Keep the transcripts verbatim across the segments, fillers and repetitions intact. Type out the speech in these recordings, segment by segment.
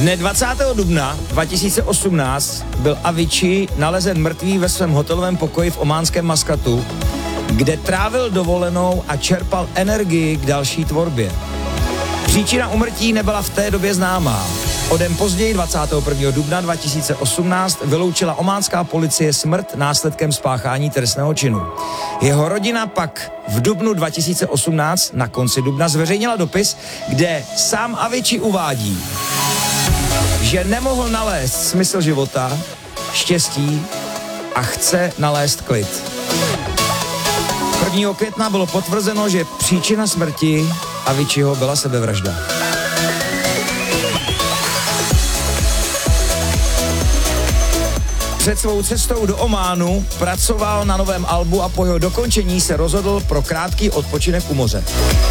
Dne dvacátého dubna dva tisíce osmnáct byl Avicii nalezen mrtvý ve svém hotelovém pokoji v ománském Maskatu, kde trávil dovolenou a čerpal energii k další tvorbě. Příčina úmrtí nebyla v té době známá. O den později, dvacátého prvního dubna dva tisíce osmnáct, vyloučila ománská policie smrt následkem spáchání trestného činu. Jeho rodina pak v dubnu dva tisíce osmnáct na konci dubna zveřejnila dopis, kde sám Avicii uvádí, že nemohl nalézt smysl života, štěstí a chce nalézt klid. prvního května bylo potvrzeno, že příčina smrti Aviciiho byla sebevražda. Před svou cestou do Ománu pracoval na novém albu a po jeho dokončení se rozhodl pro krátký odpočinek u moře.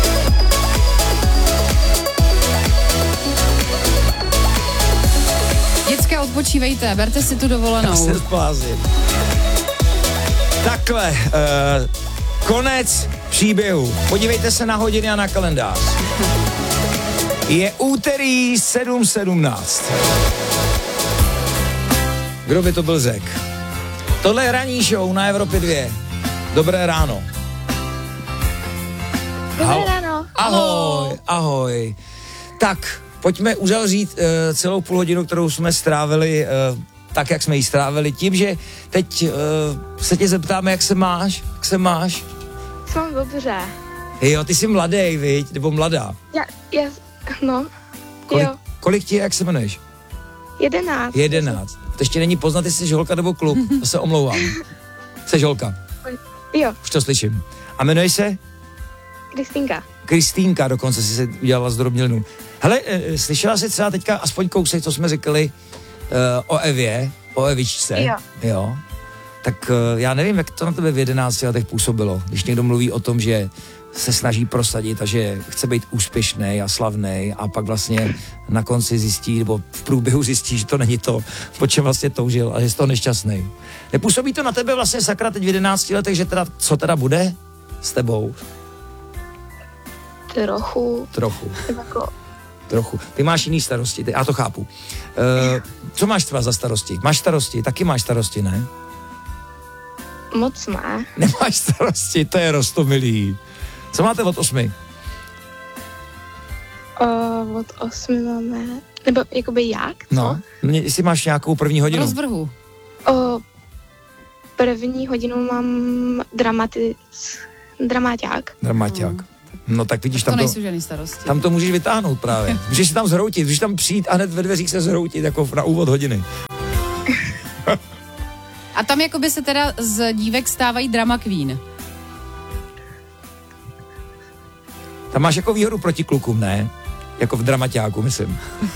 Děcka, odpočívejte, berte si tu dovolenou. Já se zblázním. Takhle, uh, konec příběhu. Podívejte se na hodiny a na kalendář. Je úterý sedm sedmnáct. Kdo by to byl řek? Tohle je ranní show na Evropě dvě. Dobré ráno. Dobré Ahoj. ráno. Ahoj, ahoj. Tak, pojďme uzavřít uh, celou půl hodinu, kterou jsme strávili uh, tak, jak jsme ji strávili, tím, že teď uh, se tě zeptáme, jak se máš, jak se máš? Jsem dobře. Jo, ty jsi mladý, viď, nebo mladá. Já, já, no, kolik, jo. Kolik ti je, jak se jmenuješ? Jedenáct. Jedenáct. To ještě není poznat, jestli jsi holka nebo kluk, to se omlouvám. Jsi holka? Jo. Už to slyším. A jmenuješ se? Kristýnka. Kristýnka, dokonce si se udělala zdrobnělinu. Hele, e, slyšela jsi třeba teďka aspoň kousek, co jsme řekli e, o Evě, o Evičce? Jo. Jo. Tak e, já nevím, jak to na tebe v jedenácti letech působilo, když někdo mluví o tom, že se snaží prosadit a že chce být úspěšný a slavný a pak vlastně na konci zjistí, nebo v průběhu zjistí, že to není to, po čem vlastně toužil a že jsi to nešťastný. Nepůsobí to na tebe vlastně sakra teď v jedenácti letech, že teda, co teda bude s tebou? Trochu. Trochu. Jako... Trochu. Ty máš jiný starosti, ty, já to chápu. E, co máš třeba za starosti? Máš starosti? Taky máš starosti, ne? Moc má. Nemáš starosti, to je roztomilý. Co máte od osmi? Uh, od osmi máme, nebo jakoby jak? Co? No, jestli máš nějakou první hodinu. Rozvrhu. Uh, první hodinu mám dramatic, dramaťák. Dramaťák. No. No tak vidíš, tam to to, nejsou žádný starosti. tam to můžeš vytáhnout právě. Můžeš si tam zhroutit, můžeš tam přijít a hned ve dveřích se zhroutit, jako na úvod hodiny. A tam jakoby se teda z dívek stávají drama queen. Tam máš jako výhodu proti klukům, ne? Jako v dramaťáku, myslím.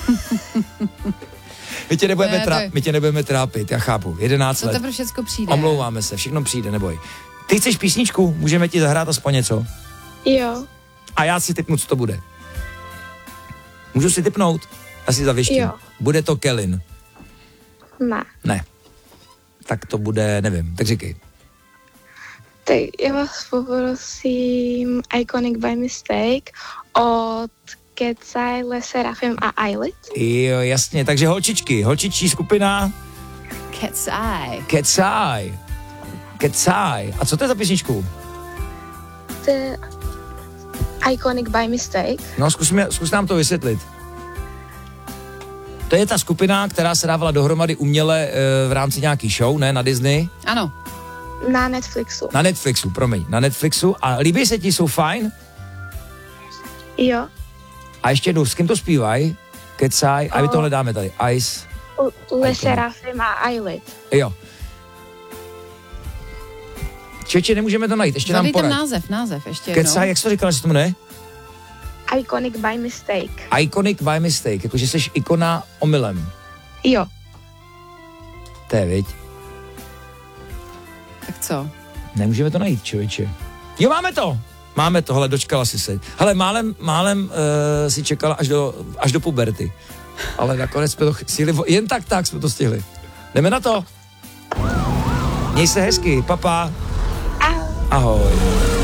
My tě nebudeme, Ne, trá- je... my tě nebudeme trápit, já chápu. jedenáct To let. teprve všecko přijde. Omlouváme se, všechno přijde, neboj. Ty chceš písničku? Můžeme ti zahrát aspoň něco? Jo. A já si tipnu, co to bude. Můžu si tipnout? Já si zavěštím. Jo. Bude to Kellyn. Ne. Ne. Tak to bude, nevím, tak říkej. Tak já vás poprosím Iconic by Mistake od Kecaj, Le Serafim a Ailit. Jo, jasně, takže holčičky, holčičí skupina Cat's Eye. Kecaj. Kecaj. A co to je za písničku? To je Iconic by Mistake. No, zkus, mě, zkus nám to vysvětlit. To je ta skupina, která se dávala dohromady uměle e, v rámci nějaký show, ne, na Disney? Ano. Na Netflixu. Na Netflixu, promiň, na Netflixu. A líbí se ti, jsou fajn? Jo. A ještě jednou, s kým to zpívají? Kecaj, a my tohle dáme tady. Ice. Le Serafim a Ailit. Jo. Čeče, nemůžeme to najít, ještě nám Zadej ten poraď. název, název ještě jednou. Kecaj, jak jsi to říkal, že se to jmenuje? Iconic by Mistake. Iconic by Mistake, jakože jsi ikona omylem. Jo. To je, viď? Tak co? Nemůžeme to najít, člověče. Jo, máme to! Máme to, hele, dočkala si se. Hele, málem, málem uh, si čekala až do, až do puberty. Ale nakonec jsme to stihli, jen tak tak jsme to stihli. Jdeme na to. Měj se hezky, papa. Ahoj. Ahoj.